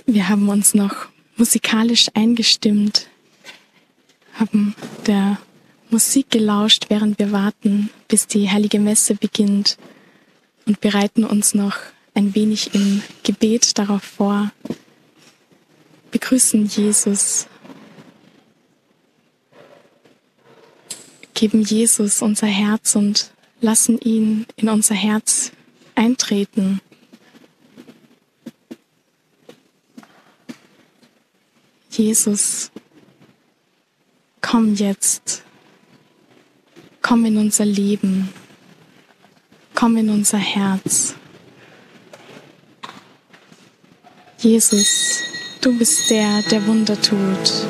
Wir haben uns noch musikalisch eingestimmt, haben der Musik gelauscht, während wir warten, bis die Heilige Messe beginnt und bereiten uns noch ein wenig im Gebet darauf vor, begrüßen Jesus, geben Jesus unser Herz und lassen ihn in unser Herz eintreten. Jesus, komm jetzt, komm in unser Leben, komm in unser Herz. Jesus, du bist der, der Wunder tut.